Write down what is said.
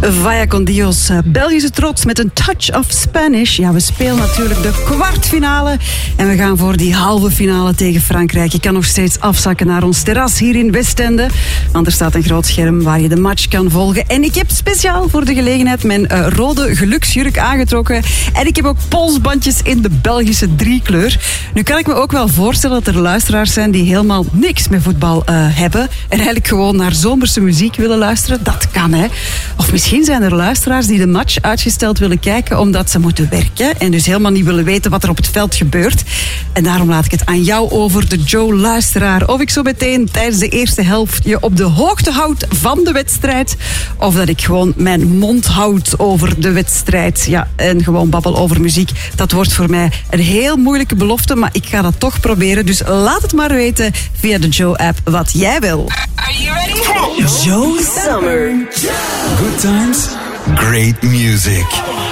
Vaya con Dios, Belgische trots met een touch of Spanish. Ja, we spelen natuurlijk de kwartfinale en we gaan voor die halve finale tegen Frankrijk. Je kan nog steeds afzakken naar ons terras hier in Westende, want er staat een groot scherm waar je de match kan volgen. En ik heb speciaal voor de gelegenheid mijn rode geluksjurk aangetrokken en ik heb ook polsbandjes in de Belgische driekleur. Nu kan ik me ook wel voorstellen dat er luisteraars zijn die helemaal niks met voetbal hebben en eigenlijk gewoon naar zomerse muziek willen luisteren. Dat kan, hè. Of misschien zijn er luisteraars die de match uitgesteld willen kijken omdat ze moeten werken en dus helemaal niet willen weten wat er op het veld gebeurt. En daarom laat ik het aan jou over, de Joe-luisteraar. Of ik zo meteen tijdens de eerste helft je op de hoogte houd van de wedstrijd, of dat ik gewoon mijn mond houd over de wedstrijd. Ja, en gewoon babbel over muziek. Dat wordt voor mij een heel moeilijke belofte, maar ik ga dat toch proberen. Dus laat het maar weten via de Joe-app wat jij wil. Are you ready? Joe Summer. Good times, great music.